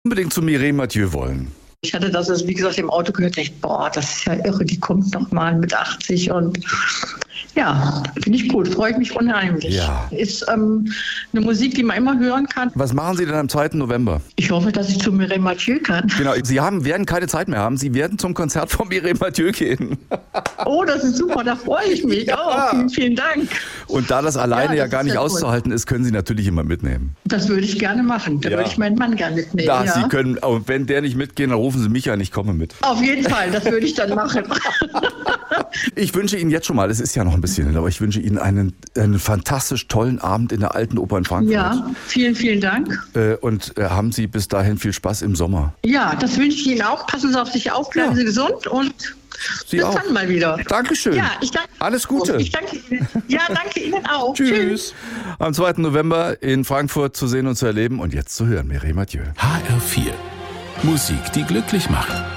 Unbedingt zu Mireille Mathieu wollen. Ich hatte das, also wie gesagt, im Auto gehört, dachte, das ist ja irre, die kommt noch mal mit 80 und ja, finde ich gut, freue ich mich unheimlich. Ja. Ist eine Musik, die man immer hören kann. Was machen Sie denn am 2. November? Ich hoffe, dass ich zu Mireille Mathieu kann. Genau, Sie werden keine Zeit mehr haben. Sie werden zum Konzert von Mireille Mathieu gehen. Oh, das ist super, da freue ich mich. Ja. Oh, vielen, vielen Dank. Und da das alleine ja das gar ist nicht ja auszuhalten ist, können Sie natürlich immer mitnehmen. Das würde ich gerne machen. Da würde ich meinen Mann gerne mitnehmen. Sie können, und wenn der nicht mitgeht, dann rufen Sie mich an, ich komme mit. Auf jeden Fall, das würde ich dann machen. Ich wünsche Ihnen jetzt schon mal, es ist ja noch ein bisschen hin, aber ich wünsche Ihnen einen fantastisch tollen Abend in der Alten Oper in Frankfurt. Ja, vielen, vielen Dank. Und haben Sie bis dahin viel Spaß im Sommer. Ja, das wünsche ich Ihnen auch. Passen Sie auf sich auf, bleiben Sie gesund und Sie bis auch. dann mal wieder. Dankeschön. Ja, ich danke. Alles Gute. Ich danke Ihnen. Ja, danke Ihnen auch. Tschüss. Am 2. November in Frankfurt zu sehen und zu erleben und jetzt zu hören, Mireille Mathieu. HR4. Musik, die glücklich macht.